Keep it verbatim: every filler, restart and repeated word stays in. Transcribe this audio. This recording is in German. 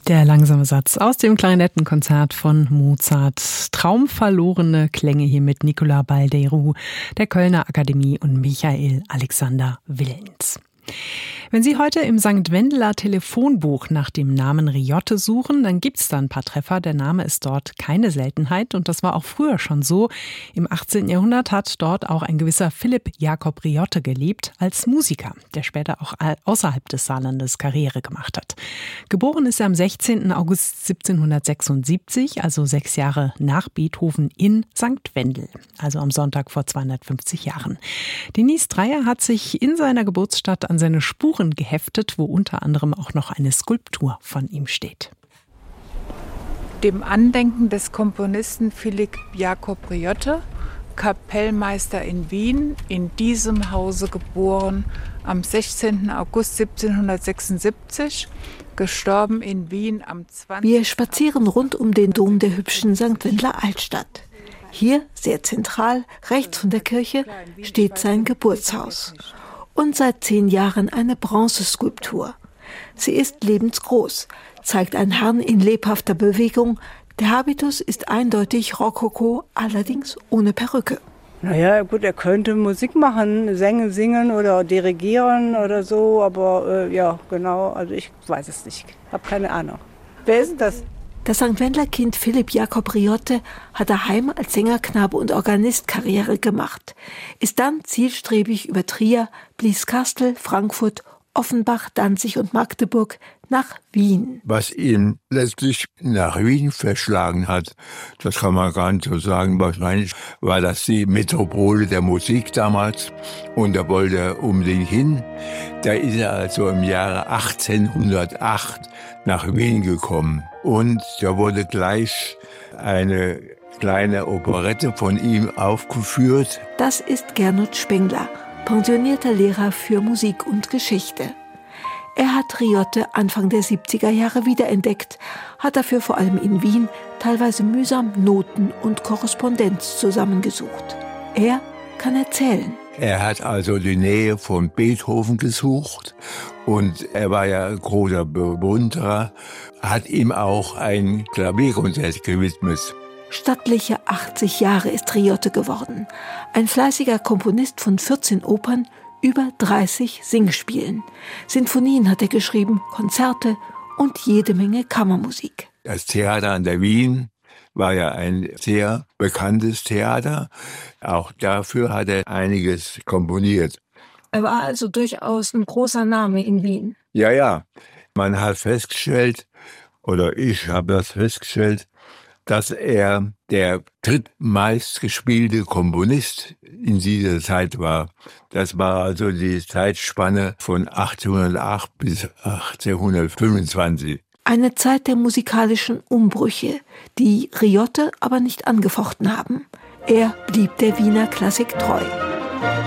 Der langsame Satz aus dem Klarinettenkonzert von Mozart. Traumverlorene Klänge hier mit Nicolas Baldeiro, der Kölner Akademie und Michael Alexander Willens. Wenn Sie heute im Sankt Wendeler Telefonbuch nach dem Namen Riotte suchen, dann gibt's da ein paar Treffer. Der Name ist dort keine Seltenheit und das war auch früher schon so. Im achtzehnten Jahrhundert hat dort auch ein gewisser Philipp Jakob Riotte gelebt als Musiker, der später auch außerhalb des Saarlandes Karriere gemacht hat. Geboren ist er am sechzehnten August siebzehnhundertsechsundsiebzig, also sechs Jahre nach Beethoven, in Sankt Wendel, also am Sonntag vor zweihundertfünfzig Jahren. Denise Dreyer hat sich in seiner Geburtsstadt an seine Spuren geheftet, wo unter anderem auch noch eine Skulptur von ihm steht. Dem Andenken des Komponisten Philipp Jakob Riotte, Kapellmeister in Wien, in diesem Hause geboren, am sechzehnten August siebzehnhundertsechsundsiebzig, gestorben in Wien am zwanzigsten Wir spazieren rund um den Dom der hübschen Sankt Wendler Altstadt. Hier, sehr zentral, rechts von der Kirche, steht sein Geburtshaus. Und seit zehn Jahren eine Bronzeskulptur. Sie ist lebensgroß, zeigt einen Herrn in lebhafter Bewegung. Der Habitus ist eindeutig Rokoko, allerdings ohne Perücke. Naja, gut, er könnte Musik machen, Sänge singen oder dirigieren oder so, aber äh, ja, genau, also ich weiß es nicht, habe keine Ahnung. Wer ist denn das? Das Sankt Wendler Kind Philipp Jakob Riotte hat daheim als Sängerknabe und Organist Karriere gemacht, ist dann zielstrebig über Trier, Blieskastel, Frankfurt, Offenbach, Danzig und Magdeburg nach Wien. Was ihn letztlich nach Wien verschlagen hat, das kann man gar nicht so sagen. Wahrscheinlich war das die Metropole der Musik damals und da wollte er unbedingt hin. Da ist er also im Jahre achtzehnhundertacht nach Wien gekommen und da wurde gleich eine kleine Operette von ihm aufgeführt. Das ist Gernot Spengler, pensionierter Lehrer für Musik und Geschichte. Er hat Riotte Anfang der siebziger Jahre wiederentdeckt, hat dafür vor allem in Wien teilweise mühsam Noten und Korrespondenz zusammengesucht. Er kann erzählen. Er hat also die Nähe von Beethoven gesucht und er war ja ein großer Bewunderer, hat ihm auch ein Klavierkonzert gewidmet. Stattliche achtzig Jahre ist Riotte geworden. Ein fleißiger Komponist von vierzehn Opern, über dreißig Singspielen. Sinfonien hat er geschrieben, Konzerte und jede Menge Kammermusik. Das Theater an der Wien war ja ein sehr bekanntes Theater. Auch dafür hat er einiges komponiert. Er war also durchaus ein großer Name in Wien. Ja, ja. Man hat festgestellt, oder ich habe das festgestellt, dass er der drittmeist gespielte Komponist in dieser Zeit war. Das war also die Zeitspanne von achtzehnhundertacht bis achtzehnhundertfünfundzwanzig. Eine Zeit der musikalischen Umbrüche, die Riotte aber nicht angefochten haben. Er blieb der Wiener Klassik treu.